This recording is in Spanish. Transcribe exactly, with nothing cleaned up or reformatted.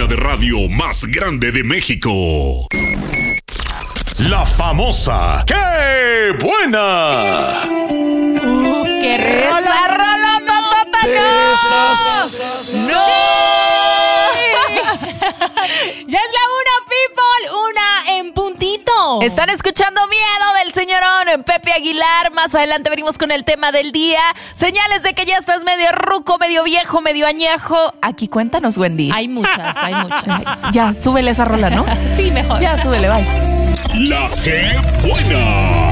de radio más grande de México. La famosa ¡Qué buena! Uf, qué rola, rola, totota, no. ¡No! Ya es la una, people, una en puntito. Están escuchando Miedo del señorón Pepe Aguilar. Más adelante venimos con el tema del día. Señales de que ya estás medio ruco, medio viejo, medio añejo. Aquí cuéntanos, Wendy. Hay muchas, hay muchas. Ya, súbele esa rola, ¿no? Sí, mejor. Ya, súbele, bye. La Qué buena.